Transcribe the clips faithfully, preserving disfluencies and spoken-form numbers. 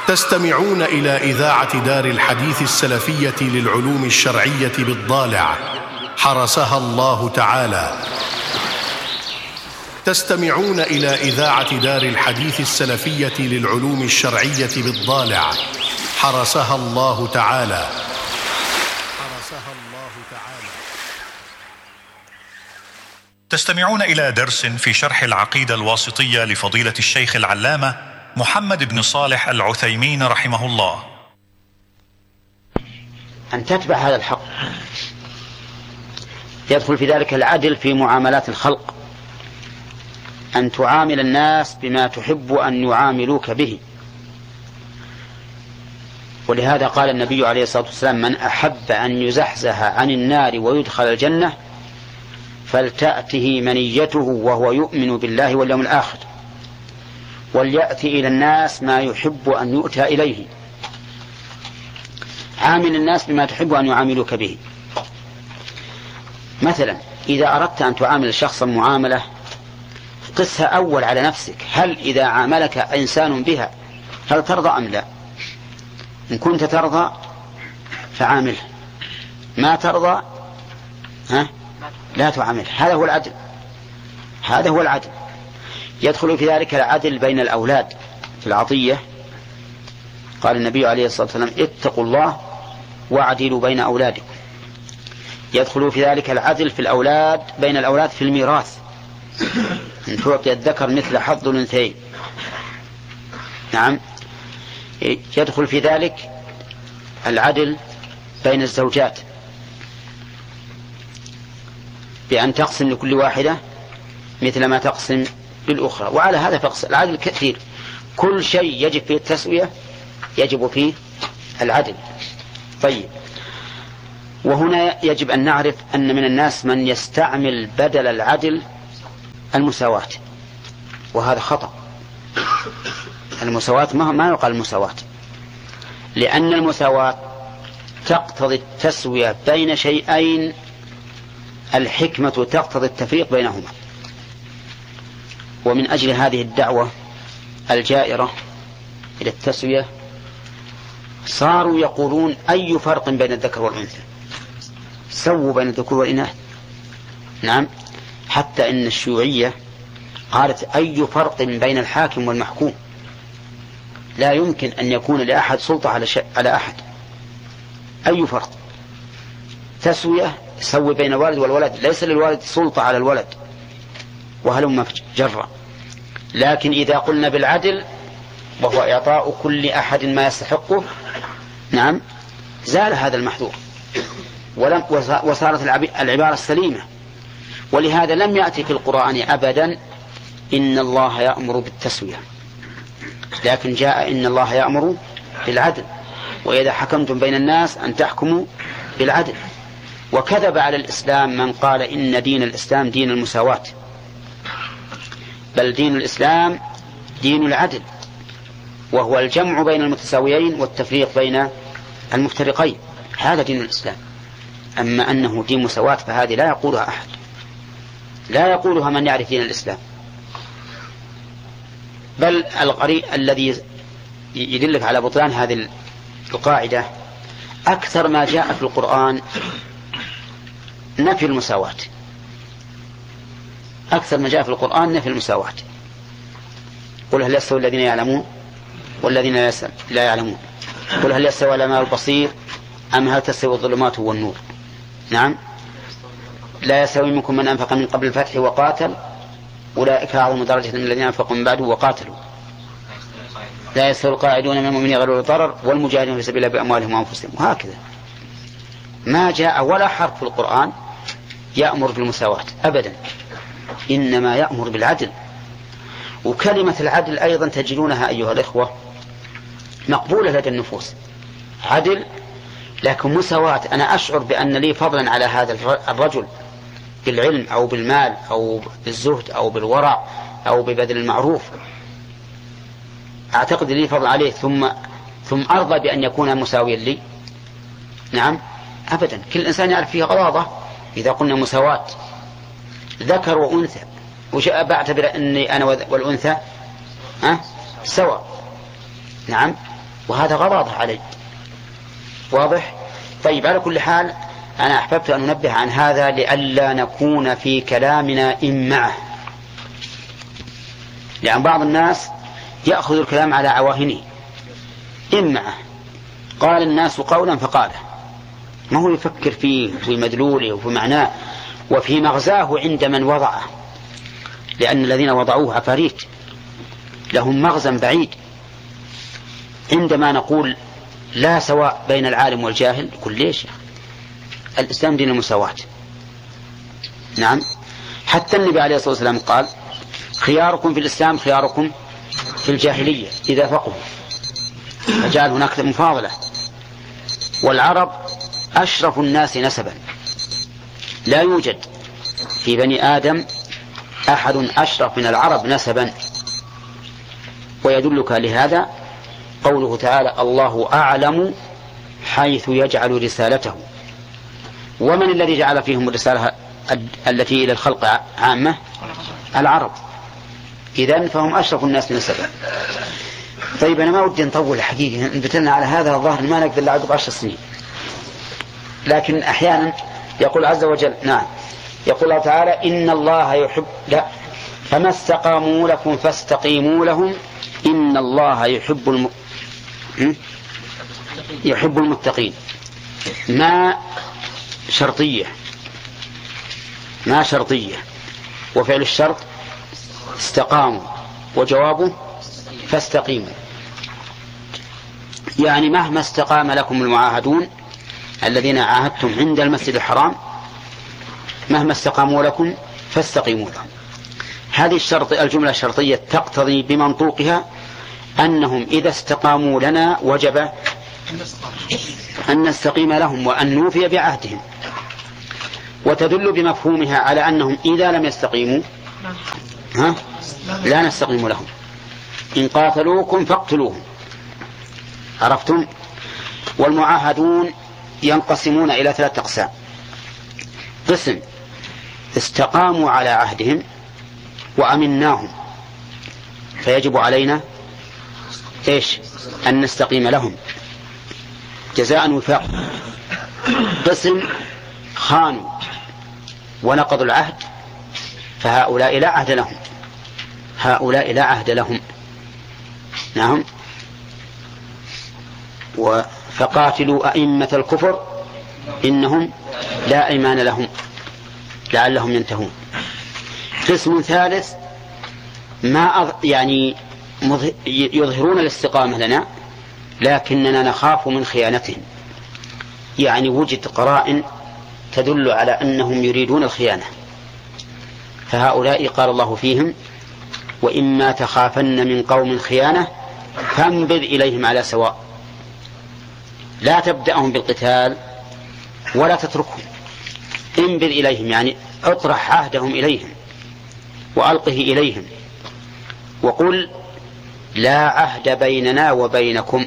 تستمعون إلى إذاعة دار الحديث السلفية للعلوم الشرعية بالضالع حرسها الله تعالى. تستمعون إلى إذاعة دار الحديث السلفية للعلوم الشرعية بالضالع حرسها الله تعالى. حرسها الله تعالى. تستمعون إلى درس في شرح العقيدة الواسطية لفضيلة الشيخ العلامة محمد بن صالح العثيمين رحمه الله. أن تتبع هذا الحق، يدخل في ذلك العدل في معاملات الخلق، أن تعامل الناس بما تحب أن يعاملوك به. ولهذا قال النبي عليه الصلاة والسلام: من أحب أن يزحزح عن النار ويدخل الجنة فلتأته منيته وهو يؤمن بالله واليوم الآخر، وليأتي إلى الناس ما يحب أن يؤتى إليه. عامل الناس بما تحب أن يعاملوك به. مثلا إذا أردت أن تعامل شخصا معاملة، قسها أول على نفسك، هل إذا عاملك إنسان بها هل ترضى أم لا؟ إن كنت ترضى فعامله، ما ترضى ها لا تعامله. هذا هو العدل، هذا هو العدل. يدخل في ذلك العدل بين الأولاد في العطية. قال النبي عليه الصلاة والسلام: اتقوا الله واعدلوا بين أولادكم. يدخل في ذلك العدل في الأولاد بين الأولاد في الميراث، أن تعطي الذكر مثل حظ الأنثيين. نعم. يدخل في ذلك العدل بين الزوجات بأن تقسم لكل واحدة مثل ما تقسم للأخرى. وعلى هذا فقس العدل كثير، كل شيء يجب فيه التسوية يجب فيه العدل. طيب، وهنا يجب أن نعرف أن من الناس من يستعمل بدل العدل المساواة، وهذا خطأ. المساواة ما يقال المساواة، لأن المساواة تقتضي التسوية بين شيئين، الحكمة تقتضي التفريق بينهما. ومن أجل هذه الدعوة الجائرة إلى التسوية صاروا يقولون: أي فرق بين الذكر والأنثى؟ سووا بين الذكور والإناث. نعم، حتى إن الشيوعية قالت: أي فرق بين الحاكم والمحكوم؟ لا يمكن أن يكون لأحد سلطة على, على أحد. أي فرق؟ تسوية، سوي بين الوالد والولد، ليس للوالد سلطة على الولد وهلم جرا. لكن إذا قلنا بالعدل وهو إعطاء كل أحد ما يستحقه، نعم، زال هذا المحذور ولم وصارت العبارة السليمة. ولهذا لم يأتي في القرآن أبدا إن الله يأمر بالتسوية، لكن جاء إن الله يأمر بالعدل، وإذا حكمتم بين الناس أن تحكموا بالعدل. وكذب على الإسلام من قال إن دين الإسلام دين المساواة، بل دين الإسلام دين العدل، وهو الجمع بين المتساويين والتفريق بين المفترقين. هذا دين الإسلام. أما أنه دين مساواة فهذه لا يقولها أحد، لا يقولها من يعرف دين الإسلام. بل القريء الذي يدلك على بطلان هذه القاعدة أكثر ما جاء في القرآن نفي المساواة، أكثر ما جاء في القرآن نفي المساواة. قل هل يستوي الذين يعلمون والذين لا يعلمون؟ قل هل يستوي الأعمى البصير أم هل تستوي الظلمات والنور؟ نعم، لا يستوي منكم من أنفق من قبل الفتح وقاتل أولئك أعظم درجة من الذين أنفقوا من بعد وقاتلوا. لا يستوي القاعدون من المؤمنين غير أولي الضرر والمجاهدون في سبيل الله بأموالهم وأنفسهم. وهكذا ما جاء ولا حرف في القرآن يأمر بالمساواة أبدا، إنما يأمر بالعدل. وكلمة العدل أيضا تجدونها أيها الإخوة مقبولة لدى النفوس، عدل، لكن مساواة أنا أشعر بأن لي فضلا على هذا الرجل بالعلم أو بالمال أو بالزهد أو بالورع أو ببذل المعروف، أعتقد لي فضل عليه ثم ثم أرضى بأن يكون مساويا لي. نعم، أبدا. كل إنسان يعرف فيه غراضة. إذا قلنا مساواة ذكر وأنثى، وش بعتبر أني أنا والأنثى ها سواء. نعم، وهذا غضاضة عليه. واضح؟ طيب، على كل حال أنا أحببت أن أنبه عن هذا لئلا نكون في كلامنا إمعة، لأن بعض الناس يأخذ الكلام على عواهنه إمعة، قال الناس قولا فقاله، ما هو يفكر فيه وفي مدلوله وفي معناه وفي مغزاه عند من وضعه، لأن الذين وضعوه عفاريت لهم مغزى بعيد. عندما نقول لا سواء بين العالم والجاهل، يقول ليش يا أخي؟ الإسلام دين المساواة. نعم، حتى النبي عليه الصلاة والسلام قال خياركم في الإسلام خياركم في الجاهلية إذا فقهوا، فجعل هناك مفاضلة. والعرب أشرف الناس نسبا، لا يوجد في بني آدم أحد أشرف من العرب نسبا. ويدلك لهذا قوله تعالى الله أعلم حيث يجعل رسالته. ومن الذي جعل فيهم الرسالة التي إلى الخلق عامة؟ العرب. إذن فهم أشرف الناس نسبا. طيب، أنا ما ودي نطول حقيقة، نبتلنا على هذا الظاهر ما نقدر نعقب عشر سنين، لكن أحيانا يقول عز وجل، نعم، يقول الله تعالى إن الله يحب، لا، فما استقاموا لكم فاستقيموا لهم إن الله يحب الم... يحب المتقين. ما شرطية، ما شرطية، وفعل الشرط استقاموا، وجوابه فاستقيموا. يعني مهما استقام لكم المعاهدون الذين عاهدتم عند المسجد الحرام، مهما استقاموا لكم فاستقيموا لهم. هذه الشرط الجملة الشرطية تقتضي بمنطوقها أنهم إذا استقاموا لنا وجب أن نستقيم لهم وأن نوفي بعهدهم، وتدل بمفهومها على أنهم إذا لم يستقيموا ها لا نستقيم لهم. إن قاتلوكم فاقتلوهم. عرفتم؟ والمعاهدون ينقسمون إلى ثلاثة أقسام. قسم استقاموا على عهدهم وأمناهم فيجب علينا إيش؟ أن نستقيم لهم جزاء وفاق. قسم خانوا ونقضوا العهد فهؤلاء لا عهد لهم، هؤلاء لا عهد لهم. نعم. فقاتلوا أئمة الكفر إنهم لا أيمان لهم لعلهم ينتهون. قسم ثالث ما يعني يظهرون الاستقامة لنا لكننا نخاف من خيانتهم، يعني وجد قرائن تدل على أنهم يريدون الخيانة، فهؤلاء قال الله فيهم وإما تخافن من قوم خيانة فانبذ إليهم على سواء. لا تبدأهم بالقتال ولا تتركهم، انبذ إليهم يعني اطرح عهدهم إليهم وألقه إليهم وقل لا عهد بيننا وبينكم.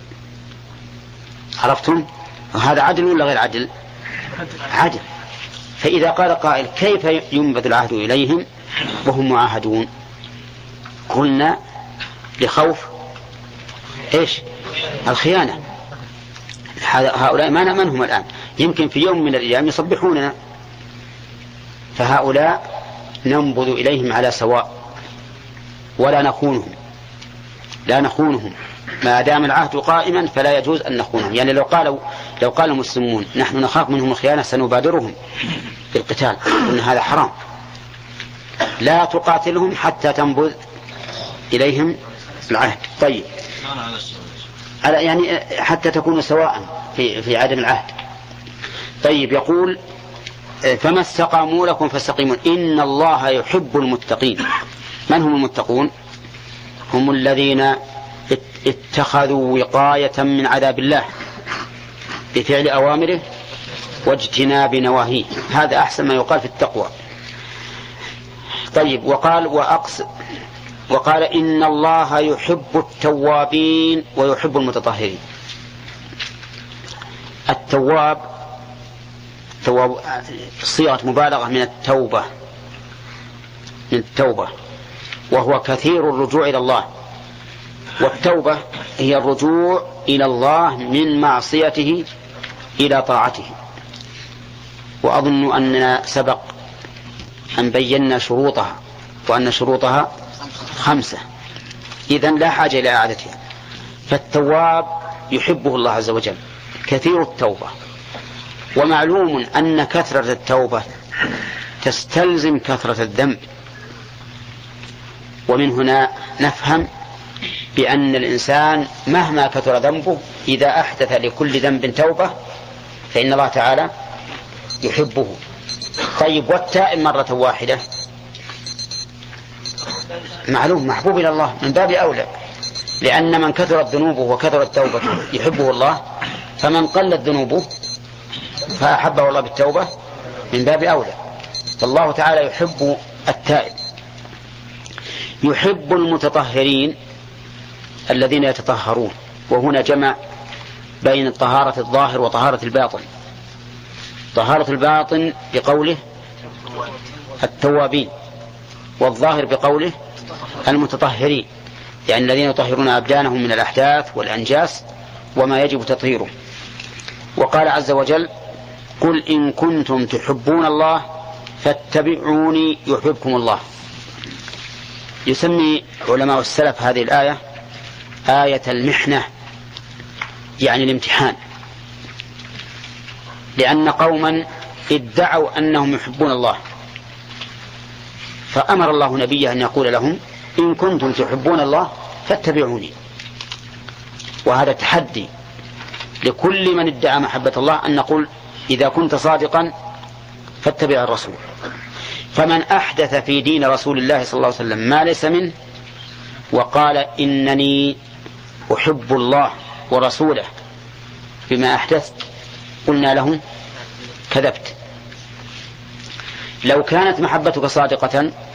عرفتم؟ هذا عدل ولا غير عدل؟ عدل. فإذا قال قائل كيف ينبذ العهد إليهم وهم معاهدون؟ قلنا لخوف إيش؟ الخيانة. هؤلاء ما نأمنهم الآن، يمكن في يوم من الأيام يصبحوننا، فهؤلاء ننبذ إليهم على سواء ولا نخونهم، لا نخونهم ما دام العهد قائما فلا يجوز أن نخونهم. يعني لو قالوا لو قال المسلمون نحن نخاف منهم الخيانة سنبادرهم بالقتال، إن هذا حرام. لا تقاتلهم حتى تنبذ إليهم العهد. طيب، يعني حتى تكونوا سواء في في عدم العهد. طيب، يقول فما استقاموا لكم فاستقيموا إن الله يحب المتقين. من هم المتقون؟ هم الذين اتخذوا وقاية من عذاب الله بفعل أوامره واجتناب نواهيه. هذا أحسن ما يقال في التقوى. طيب، وقال وأقس وقال إن الله يحب التوابين ويحب المتطهرين. التواب تواب صيغة مبالغة من التوبة من التوبة وهو كثير الرجوع إلى الله، والتوبة هي الرجوع إلى الله من معصيته إلى طاعته. وأظن أننا سبق أن بينا شروطها، وأن شروطها خمسة، إذن لا حاجة إلى إعادتها. فالتواب يحبه الله عز وجل كثير التوبة، ومعلوم أن كثرة التوبة تستلزم كثرة الذنب. ومن هنا نفهم بأن الإنسان مهما كثر ذنبه إذا أحدث لكل ذنب توبة فإن الله تعالى يحبه. طيب والتائب مرة واحدة معلوم محبوب إلى الله من باب أولى، لأن من كثرت ذنوبه وكثرت توبته يحبه الله، فمن قلت ذنوبه فأحبه الله بالتوبة من باب أولى. فالله تعالى يحب التائب، يحب المتطهرين الذين يتطهرون، وهنا جمع بين الطهارة الظاهر وطهارة الباطن. طهارة الباطن بقوله التوابين، والظاهر بقوله المتطهرين، يعني الذين يطهرون أبدانهم من الأحداث والأنجاس وما يجب تطهيره. وقال عز وجل: قل إن كنتم تحبون الله فاتبعوني يحببكم الله. يسمي علماء السلف هذه الآية آية المحنة، يعني الامتحان، لأن قوما ادعوا أنهم يحبون الله، فأمر الله نبيه أن يقول لهم: إن كنتم تحبون الله فاتبعوني. وهذا تحدي لكل من ادعى محبة الله، أن نقول: إذا كنت صادقا فاتبع الرسول. فمن أحدث في دين رسول الله صلى الله عليه وسلم ما ليس منه وقال إنني أحب الله ورسوله بما أحدث، قلنا له: كذبت. لو كانت محبتك صادقة